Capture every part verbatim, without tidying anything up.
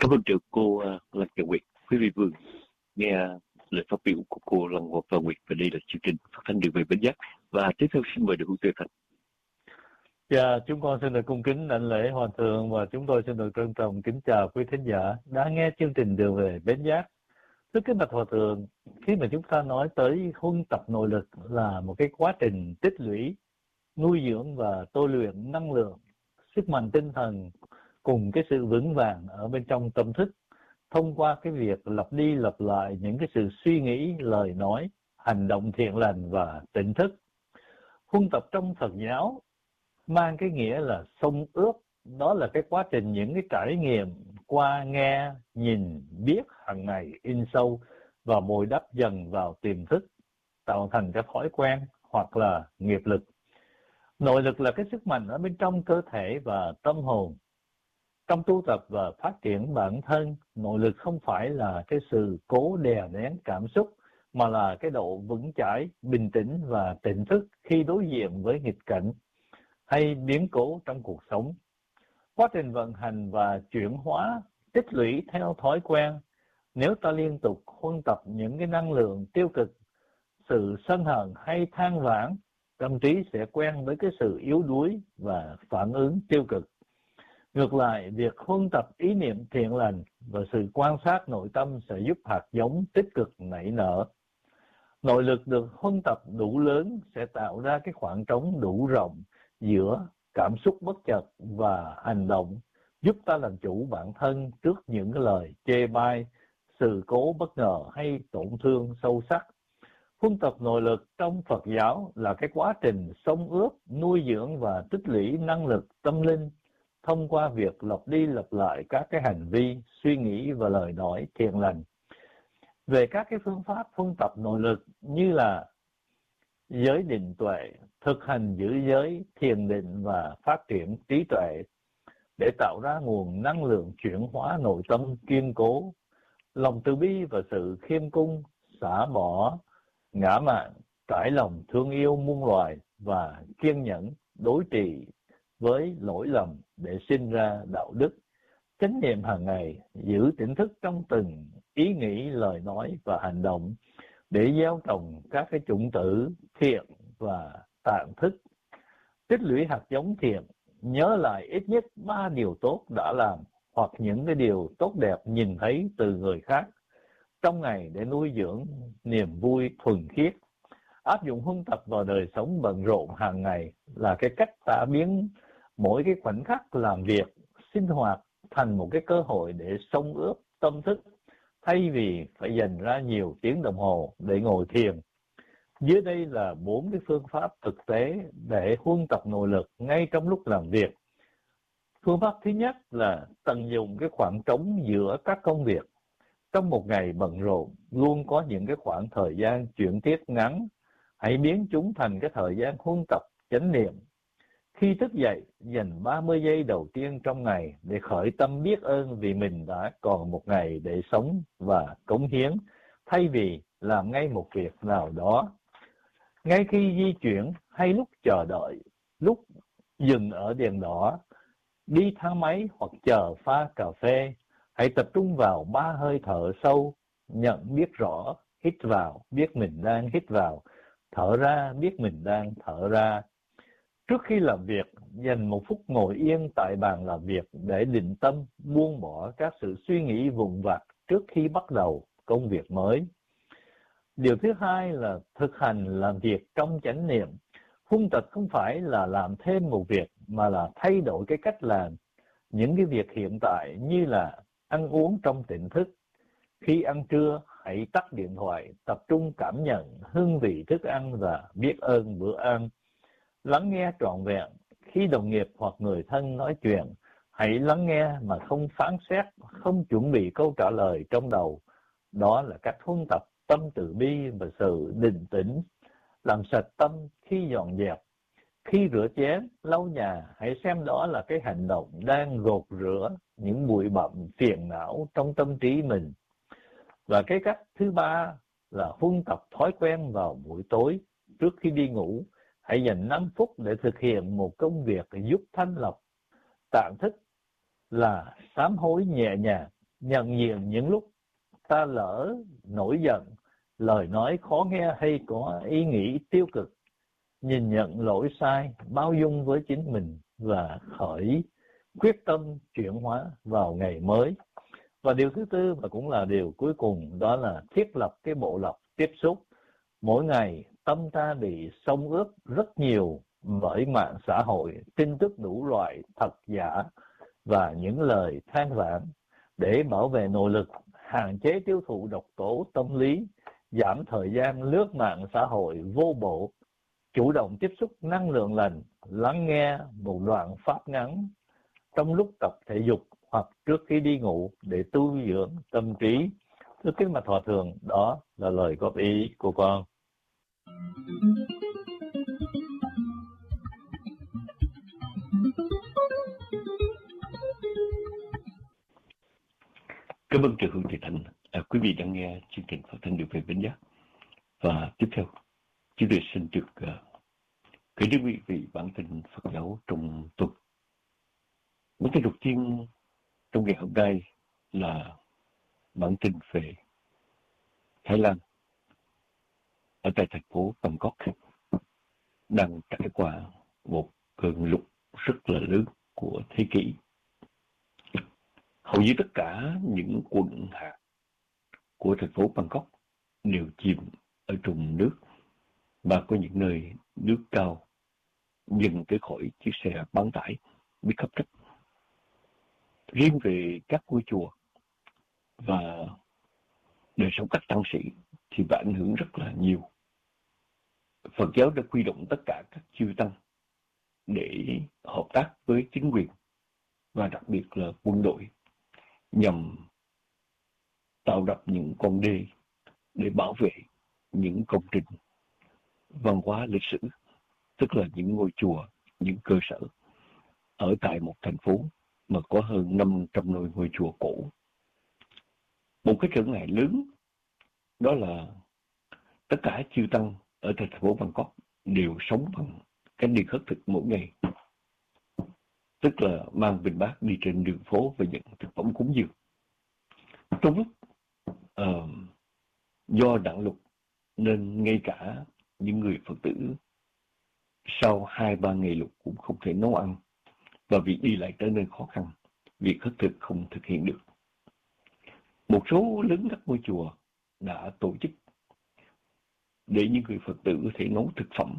Cảm ơn trường cô uh, Lăng Thị Nguyệt, quý vị Vương nghe lời phát biểu của cô Lăng Ngọc và Nguyệt, và đây là chương trình phát thanh đường về Bến Giác. Và tiếp theo xin mời được Hữu Tuyệt Thành. Dạ, chúng con xin được cung kính đảnh lễ Hòa Thượng và chúng tôi xin được trân trọng kính chào quý thính giả đã nghe chương trình đường về Bến Giác. Thưa kính bạch Hòa Thượng, khi mà chúng ta nói tới huân tập nội lực là một cái quá trình tích lũy, nuôi dưỡng và tôi luyện năng lượng, sức mạnh tinh thần cùng cái sự vững vàng ở bên trong tâm thức thông qua cái việc lặp đi lặp lại những cái sự suy nghĩ, lời nói, hành động thiện lành và tỉnh thức. Huân tập trong Phật giáo mang cái nghĩa là xông ướp, đó là cái quá trình những cái trải nghiệm qua nghe, nhìn, biết hàng ngày in sâu và bồi đắp dần vào tiềm thức, tạo thành cái thói quen hoặc là nghiệp lực. Nội lực là cái sức mạnh ở bên trong cơ thể và tâm hồn. Trong tu tập và phát triển bản thân, nội lực không phải là cái sự cố đè nén cảm xúc, mà là cái độ vững chãi, bình tĩnh và tỉnh thức khi đối diện với nghịch cảnh hay biến cố trong cuộc sống. Quá trình vận hành và chuyển hóa, tích lũy theo thói quen. Nếu ta liên tục huân tập những cái năng lượng tiêu cực, sự sân hận hay than vãn, tâm trí sẽ quen với cái sự yếu đuối và phản ứng tiêu cực. Ngược lại, việc huân tập ý niệm thiện lành và sự quan sát nội tâm sẽ giúp hạt giống tích cực nảy nở. Nội lực được huân tập đủ lớn sẽ tạo ra cái khoảng trống đủ rộng giữa cảm xúc bất chợt và hành động, giúp ta làm chủ bản thân trước những cái lời chê bai, sự cố bất ngờ hay tổn thương sâu sắc. Huân tập nội lực trong Phật giáo là cái quá trình xông ướp, nuôi dưỡng và tích lũy năng lực tâm linh thông qua việc lặp đi lặp lại các cái hành vi, suy nghĩ và lời nói thiện lành. Về các cái phương pháp huân tập nội lực như là giới định tuệ, thực hành giữ giới, thiền định và phát triển trí tuệ để tạo ra nguồn năng lượng chuyển hóa nội tâm kiên cố, lòng từ bi và sự khiêm cung, xả bỏ, ngã mạn, trải lòng thương yêu muôn loài và kiên nhẫn đối trị với lỗi lầm để sinh ra đạo đức, chánh niệm hàng ngày, giữ tỉnh thức trong từng ý nghĩ, lời nói và hành động để gieo trồng các cái chủng tử thiện và tạng thức, tích lũy hạt giống thiện, nhớ lại ít nhất ba điều tốt đã làm hoặc những cái điều tốt đẹp nhìn thấy từ người khác trong ngày để nuôi dưỡng niềm vui thuần khiết. Áp dụng huân tập vào đời sống bận rộn hàng ngày là cái cách ta biến mỗi cái khoảnh khắc làm việc, sinh hoạt thành một cái cơ hội để xông ướp tâm thức, thay vì phải dành ra nhiều tiếng đồng hồ để ngồi thiền. Dưới đây là bốn cái phương pháp thực tế để huân tập nội lực ngay trong lúc làm việc. Phương pháp thứ nhất là tận dụng cái khoảng trống giữa các công việc. Trong một ngày bận rộn, luôn có những cái khoảng thời gian chuyển tiết ngắn. Hãy biến chúng thành cái thời gian huân tập chánh niệm. Khi thức dậy, dành ba mươi giây đầu tiên trong ngày để khởi tâm biết ơn vì mình đã còn một ngày để sống và cống hiến, thay vì làm ngay một việc nào đó. Ngay khi di chuyển hay lúc chờ đợi, lúc dừng ở đèn đỏ, đi thang máy hoặc chờ pha cà phê, hãy tập trung vào ba hơi thở sâu, nhận biết rõ, hít vào, biết mình đang hít vào, thở ra, biết mình đang thở ra. Trước khi làm việc, dành một phút ngồi yên tại bàn làm việc để định tâm, buông bỏ các sự suy nghĩ vụn vặt trước khi bắt đầu công việc mới. Điều thứ hai là thực hành làm việc trong chánh niệm. Huân tập không phải là làm thêm một việc, mà là thay đổi cái cách làm những cái việc hiện tại, như là ăn uống trong tỉnh thức. Khi ăn trưa, hãy tắt điện thoại, tập trung cảm nhận hương vị thức ăn và biết ơn bữa ăn. Lắng nghe trọn vẹn. Khi đồng nghiệp hoặc người thân nói chuyện, hãy lắng nghe mà không phán xét, không chuẩn bị câu trả lời trong đầu. Đó là cách huân tập tâm từ bi và sự định tĩnh. Làm sạch tâm khi dọn dẹp. Khi rửa chén, lau nhà, hãy xem đó là cái hành động đang gột rửa những bụi bặm phiền não trong tâm trí mình. Và cái cách thứ ba là huân tập thói quen vào buổi tối. Trước khi đi ngủ, hãy dành năm phút để thực hiện một công việc giúp thanh lọc tạng thức, là sám hối nhẹ nhàng, nhận diện những lúc ta lỡ nổi giận, lời nói khó nghe hay có ý nghĩ tiêu cực, nhìn nhận lỗi sai, bao dung với chính mình và khởi quyết tâm chuyển hóa vào ngày mới. Và điều thứ tư và cũng là điều cuối cùng, đó là thiết lập cái bộ lọc tiếp xúc. Mỗi ngày tâm ta bị xông ướt rất nhiều bởi mạng xã hội, tin tức đủ loại thật giả và những lời than vãn. Để bảo vệ nội lực, hạn chế tiêu thụ độc tố tâm lý, giảm thời gian lướt mạng xã hội vô bổ, chủ động tiếp xúc năng lượng lành, lắng nghe một đoạn pháp ngắn trong lúc tập thể dục hoặc trước khi đi ngủ để tu dưỡng tâm trí. Thưa kính bạch Hòa Thượng, đó là lời góp ý của con. Cảm ơn Trường Hương Thị Thành. À, quý vị đang nghe chương trình phát thanh Đường Về Bến Giác. Và tiếp theo, chúng tôi xin được uh, gửi đến quý vị bản tin Phật giáo trong tuần. Bản tin đầu tiên trong ngày hôm nay là bản tin về Thái Lan. Ở tại thành phố Bangkok đang trải qua một cơn lụt rất là lớn của thế kỷ. Hầu như tất cả những quận hạt của thành phố Bangkok đều chìm ở trong nước, và có những nơi nước cao dừng tới khỏi chiếc xe bán tải bị khắp đất. Riêng về các ngôi chùa và đời sống các tăng sĩ thì bị ảnh hưởng rất là nhiều. Phật giáo đã huy động tất cả các chư tăng để hợp tác với chính quyền và đặc biệt là quân đội nhằm tạo lập những con đê để bảo vệ những công trình văn hóa lịch sử, tức là những ngôi chùa, những cơ sở ở tại một thành phố mà có hơn năm trăm ngôi ngôi chùa cổ. Một cái trở ngại lớn đó là tất cả chư tăng ở thành phố Bangkok đều sống bằng cái đi khất thực mỗi ngày, tức là mang bình bát đi trên đường phố và nhận thực phẩm cúng dường. Trong lúc uh, do đạn lụt nên ngay cả những người Phật tử sau hai ba ngày lụt cũng không thể nấu ăn, và việc đi lại trở nên khó khăn, việc khất thực không thực hiện được. Một số lớn các ngôi chùa đã tổ chức để những người Phật tử có thể nấu thực phẩm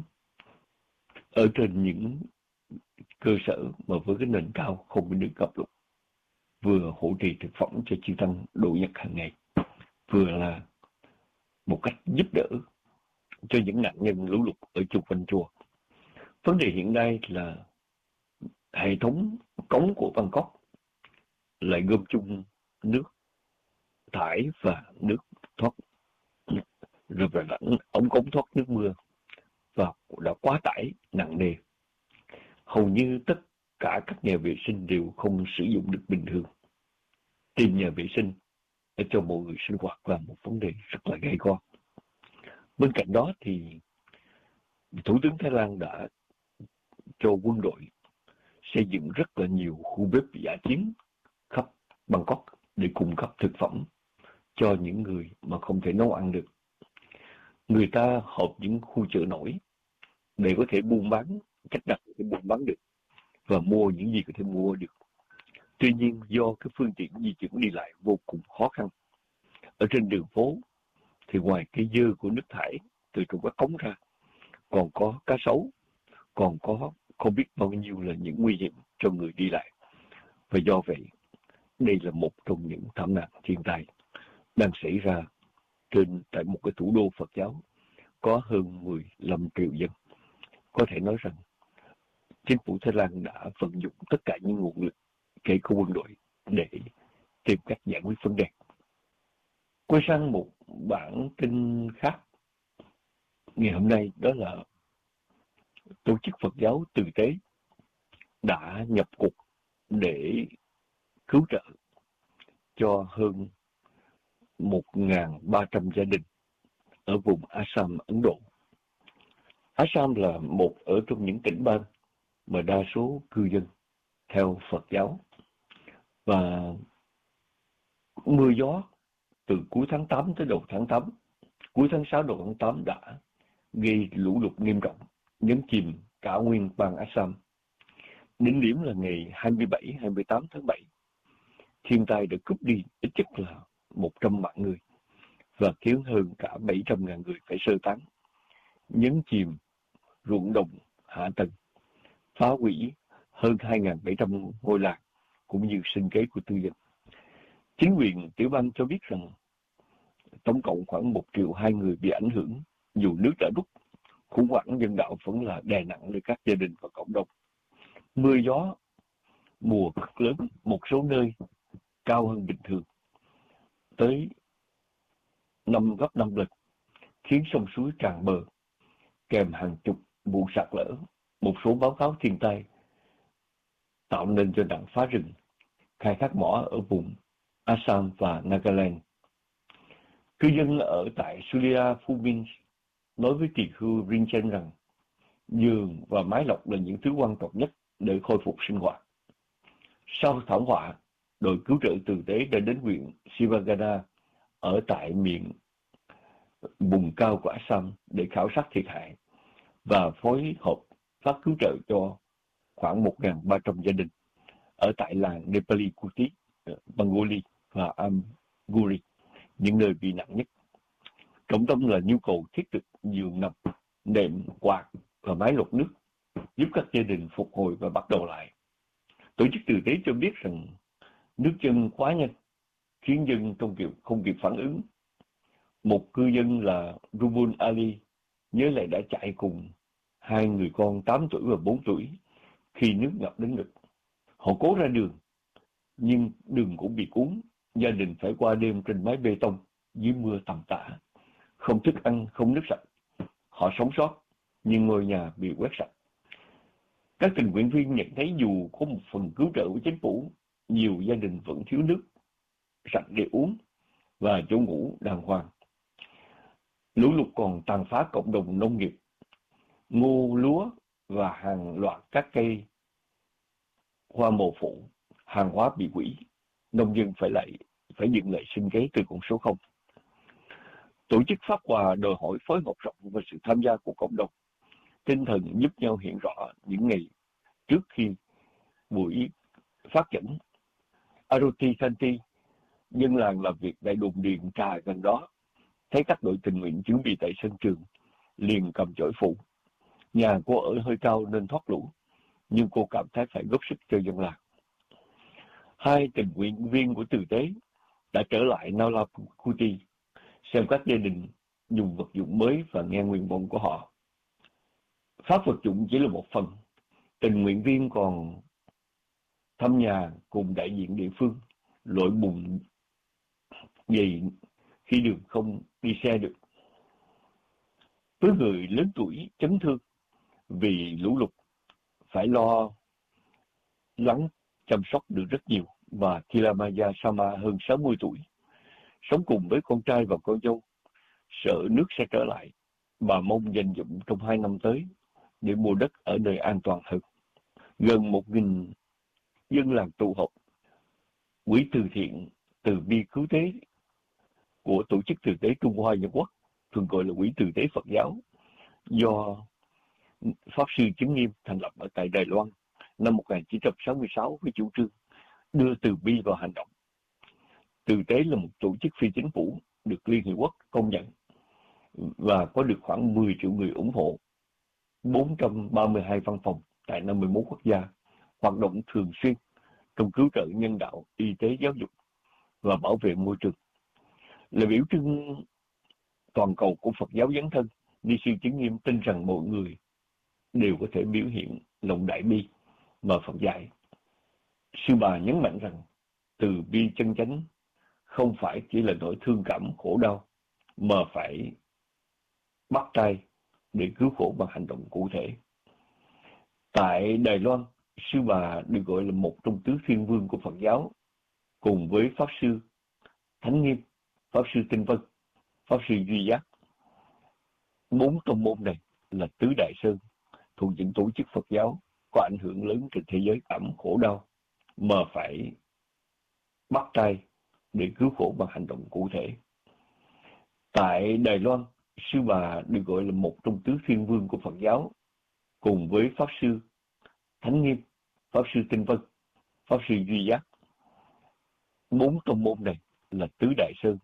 ở trên những cơ sở mà với cái nền cao không bị nước ngập lụt, vừa hỗ trợ thực phẩm cho chư tăng độ nhật hàng ngày, vừa là một cách giúp đỡ cho những nạn nhân lũ lụt ở chung quanh chùa. Vấn đề hiện nay là hệ thống cống của Bangkok lại gom chung nước thải và nước thoát, rồi về lãnh ống cống thoát nước mưa, và đã quá tải nặng nề. Hầu như tất cả các nhà vệ sinh đều không sử dụng được bình thường. Tìm nhà vệ sinh để cho mọi người sinh hoạt là một vấn đề rất là gay go. Bên cạnh đó thì Thủ tướng Thái Lan đã cho quân đội xây dựng rất là nhiều khu bếp dã chiến khắp Bangkok để cung cấp thực phẩm cho những người mà không thể nấu ăn được. Người ta họp những khu chợ nổi để có thể buôn bán, cách đặt để buôn bán được và mua những gì có thể mua được. Tuy nhiên do cái phương tiện di chuyển đi lại vô cùng khó khăn, ở trên đường phố thì ngoài cái dơ của nước thải từ trong các cống ra, còn có cá sấu, còn có không biết bao nhiêu là những nguy hiểm cho người đi lại. Và do vậy, đây là một trong những thảm nạn thiên tai đang xảy ra trên tại một cái thủ đô Phật giáo có hơn mười lăm triệu dân. Có thể nói rằng chính phủ Thái Lan đã vận dụng tất cả những nguồn lực kể cả quân đội để tìm cách giải quyết vấn đề. Quay sang một bản tin khác ngày hôm nay, đó là tổ chức Phật giáo Từ Tế đã nhập cuộc để cứu trợ cho hơn một nghìn ba trăm gia đình ở vùng Assam, Ấn Độ. Assam là một ở trong những tỉnh bang mà đa số cư dân theo Phật giáo, và Mưa gió từ cuối tháng tám tới đầu tháng tám, cuối tháng sáu đầu tháng tám đã gây lũ lụt nghiêm trọng, nhấn chìm cả nguyên bang Assam. Đỉnh điểm là ngày hai mươi bảy hai mươi tám tháng bảy, thiên tai đã cướp đi ít nhất là một trăm mạng người và khiến hơn cả bảy trăm ngàn người phải sơ tán, nhấn chìm ruộng đồng hạ tầng, phá hủy hơn hai nghìn bảy trăm ngôi làng cũng như sinh kế của tư dân. Chính quyền tiểu bang cho biết rằng tổng cộng khoảng một triệu hai người bị ảnh hưởng. Dù nước đã rút, khủng hoảng nhân đạo vẫn là đè nặng lên các gia đình và cộng đồng. Mưa gió mùa cực lớn, một số nơi cao hơn bình thường tới năm gấp năm lần, khiến sông suối tràn bờ, kèm hàng chục vụ sạt lở. Một số báo cáo thiên tai tạo nên cho nạn phá rừng, khai thác mỏ ở vùng Assam và Nagaland. Cư dân ở tại Surya Phumins nói với tỳ khưu Rinchen rằng giường và mái lọc là những thứ quan trọng nhất để khôi phục sinh hoạt. Sau thảm họa, đội cứu trợ từ tế đã đến huyện Sivagana ở tại miền vùng cao của Assam để khảo sát thiệt hại và phối hợp phát cứu trợ cho khoảng một nghìn ba trăm gia đình ở tại làng Nepali Kuti, Bengali và Amguri, những nơi bị nặng nhất. Trọng tâm là nhu cầu thiết thực giường nằm, nệm, quạt và máy lọc nước, giúp các gia đình phục hồi và bắt đầu lại. Tổ chức từ tế cho biết rằng nước dâng quá nhanh, khiến dân không kịp, không kịp phản ứng. Một cư dân là Rubun Ali nhớ lại đã chạy cùng hai người con tám tuổi và bốn tuổi khi nước ngập đến ngực. Họ cố ra đường, nhưng đường cũng bị cuốn. Gia đình phải qua đêm trên mái bê tông dưới mưa tầm tã, không thức ăn, không nước sạch. Họ sống sót, nhưng ngôi nhà bị quét sạch. Các tình nguyện viên nhận thấy dù có một phần cứu trợ của chính phủ, nhiều gia đình vẫn thiếu nước sạch để uống và chỗ ngủ đàng hoàng. Lũ lụt còn tàn phá cộng đồng nông nghiệp, ngô, lúa và hàng loạt các cây hoa màu phụ. Hàng hóa bị hủy, nông dân phải lại phải dừng lại sinh kế từ con số không. Tổ chức phát quà đòi hỏi phối hợp rộng và sự tham gia của cộng đồng. Tinh thần giúp nhau hiện rõ những ngày trước khi buổi phát dẫn. Aroti Kanti, dân làng làm việc tại đồn điền trà gần đó, thấy các đội tình nguyện chuẩn bị tại sân trường, liền cầm chổi phụ. Nhà cô ở hơi cao nên thoát lũ, nhưng cô cảm thấy phải góp sức cho dân làng. Hai tình nguyện viên của từ tế đã trở lại Nalakuti, xem các gia đình dùng vật dụng mới và nghe nguyện vọng của họ. Phát vật dụng chỉ là một phần. Tình nguyện viên còn thăm nhà cùng đại diện địa phương, lội bùn dày khi đường không đi xe được. Với người lớn tuổi chấn thương vì lũ lụt, phải lo lắng chăm sóc được rất nhiều, và Thilamaya Sama hơn sáu mươi tuổi, sống cùng với con trai và con dâu, sợ nước sẽ trở lại. Bà mong dành dụm trong hai năm tới để mua đất ở nơi an toàn hơn. Gần một nghìn dân làng tụ họp. Quỹ từ thiện từ bi cứu tế của Tổ chức Từ tế Trung Hoa Nhân Quốc, thường gọi là Quỹ Từ tế Phật giáo, do Pháp sư Chứng Nghiêm thành lập ở tại Đài Loan năm một nghìn chín trăm sáu mươi sáu với chủ trương đưa từ bi vào hành động. Từ tế là một tổ chức phi chính phủ được Liên Hiệp Quốc công nhận và có được khoảng mười triệu người ủng hộ, bốn trăm ba mươi hai văn phòng tại năm mươi mốt quốc gia, hoạt động thường xuyên trong cứu trợ nhân đạo, y tế, giáo dục và bảo vệ môi trường. Là biểu trưng toàn cầu của Phật giáo dấn thân, Ni sư Chứng Nghiêm tin rằng mọi người đều có thể biểu hiện lòng đại bi mà Phật dạy. Sư bà nhấn mạnh rằng từ bi chân chánh không phải chỉ là nỗi thương cảm khổ đau, mà phải bắt tay để cứu khổ bằng hành động cụ thể. Tại Đài Loan, sư bà được gọi là một trong tứ thiên vương của Phật giáo, cùng với Pháp sư Thánh Nghiêm, Pháp sư Tinh Vân, Pháp sư Duy Giác. Bốn tông môn này là tứ đại sơn thuộc những tổ chức Phật giáo có ảnh hưởng lớn trên thế giới cảm khổ đau, mà phải bắt tay để cứu khổ bằng hành động cụ thể. Tại Đài Loan, Sư Bà được gọi là một trong tứ thiên vương của Phật giáo, cùng với Pháp Sư Thánh Nghiêm, Pháp Sư Tinh Vân, Pháp Sư Duy Giác. Bốn tông môn này là tứ đại sơn